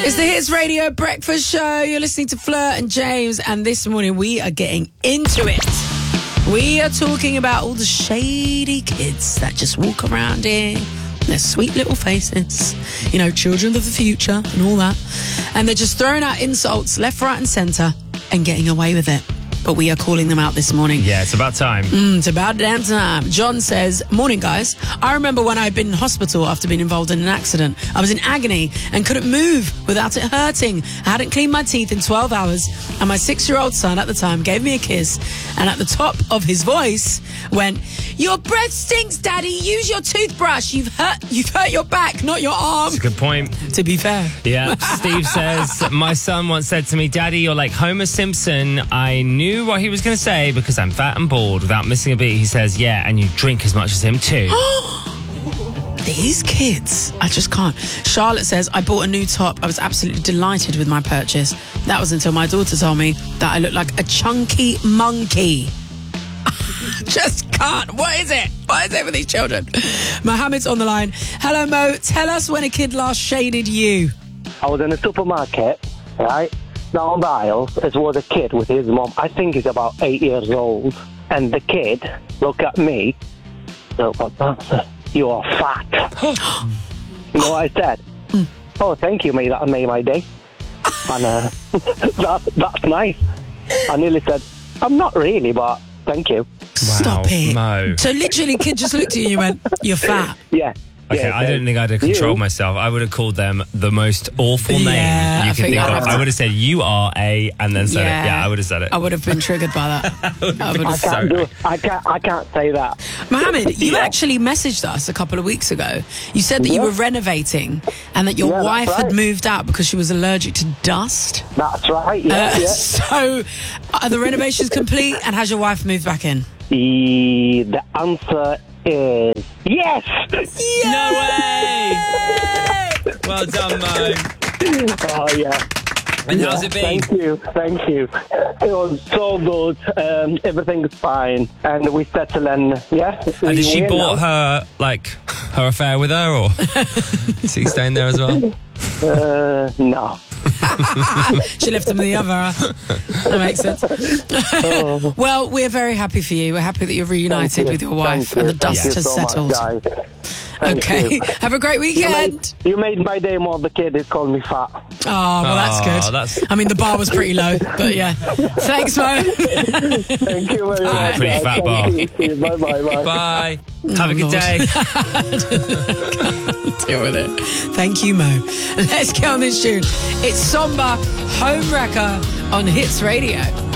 It's the Hits Radio Breakfast Show. You're listening to Fleur and James, and this morning we are getting into it. We are talking about all the shady kids that just walk around here, their sweet little faces, you know, children of the future and all that, and they're just throwing out insults left, right and centre and getting away with it. But we are calling them out this morning. Yeah, it's about time. It's about damn time. John says, morning, guys. I remember when I'd been in hospital after being involved in an accident. I was in agony and couldn't move without it hurting. I hadn't cleaned my teeth in 12 hours, and my 6-year-old son at the time gave me a kiss, and at the top of his voice went, "Your breath stinks, Daddy. Use your toothbrush. You've hurt your back, not your arm." That's a good point. To be fair. Yeah, Steve says, my son once said to me, "Daddy, you're like Homer Simpson. I knew what he was going to say because I'm fat and bald without missing a beat." He says, "Yeah, and you drink as much as him too." These kids, I just can't. Charlotte says, I bought a new top. I was absolutely delighted with my purchase. That was until my daughter told me that I look like a chunky monkey. Just can't. What is it? What is it with these children? Mohammed's on the line. Hello, Mo. Tell us when a kid last shaded you. I was in a supermarket, right? Down the aisle, there was a kid with his mom. I think he's about 8 years old. And the kid looked at me. So, "You are fat." You know what I said? "Oh, thank you, mate. That made my day." And that's nice. I nearly said, "I'm not really, but thank you." Stop it. Mo. So literally, kid just looked at you and you went, "You're fat." Yeah. Okay, yeah, I don't think I'd have controlled you. myself. I would have called them the most awful name Yeah, you I could think think I'd of. have to- I would have said, "You are a," and then said it. Yeah, I would have said it. I would have been triggered by that. I would have. I can't say that. Mohammed, you actually messaged us a couple of weeks ago. You said that you were renovating and that your Yeah, wife that's had right. moved out because she was allergic to dust. That's right. Yeah, yeah. So, are the renovations complete and has your wife moved back in? The answer is yes. No way! Well done, Mo. Oh yeah. And how's it been? Thank you. It was so good. Everything's fine, and we settle in. Yeah. And did she bought her affair with her, or is he staying there as well? No. She left him with the other. That makes sense. Well, we're very happy for you. We're happy that you're reunited with your wife and the dust has settled. Okay. Have a great weekend. You made my day more. The kid is calling me fat. Oh, well, that's good. I mean, the bar was pretty low, but yeah. Thanks, Mo. Thank you very much. Pretty fat bar. Bye. Bye. Have a good day. Deal with it. Thank you, Mo. Let's get on this tune. It's Somba Homewrecker on Hits Radio.